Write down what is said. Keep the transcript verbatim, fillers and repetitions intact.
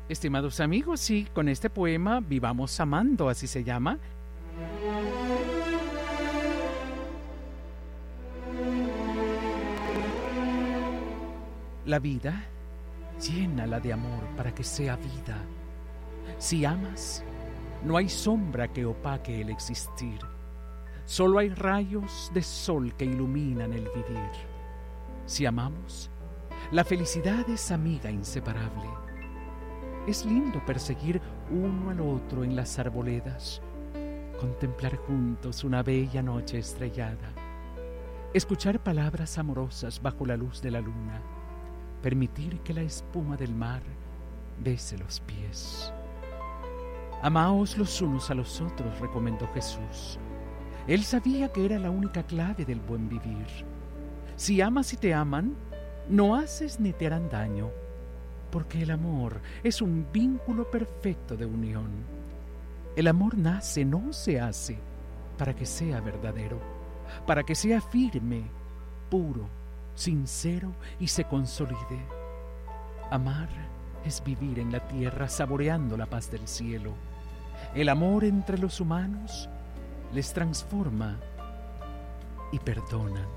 Estimados amigos, sí, con este poema Vivamos Amando, así se llama. La vida, llénala de amor para que sea vida. Si amas, no hay sombra que opaque el existir. Solo hay rayos de sol que iluminan el vivir. Si amamos, la felicidad es amiga inseparable. Es lindo perseguir uno al otro en las arboledas, contemplar juntos una bella noche estrellada, escuchar palabras amorosas bajo la luz de la luna, permitir que la espuma del mar bese los pies. Amaos los unos a los otros, recomendó Jesús. Él sabía que era la única clave del buen vivir. Si amas y te aman, no haces ni te harán daño, porque el amor es un vínculo perfecto de unión. El amor nace, no se hace, para que sea verdadero, para que sea firme, puro, sincero y se consolide. Amar es vivir en la tierra saboreando la paz del cielo. El amor entre los humanos les transforma y perdona.